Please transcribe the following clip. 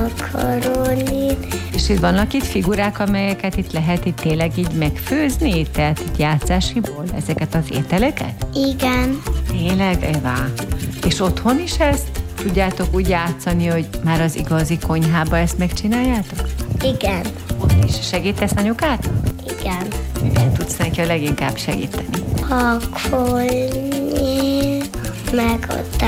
Karolin. És itt vannak itt figurák, amelyeket itt lehet itt tényleg így megfőzni? Tehát itt játszásiból ezeket az ételeket? Igen. Tényleg, Eva? És otthon is ezt tudjátok úgy játszani, hogy már az igazi konyhába ezt megcsináljátok? Igen. Ott is segítesz anyukát? Igen. Miben tudsz neki a leginkább segíteni? Pakolni, meg ott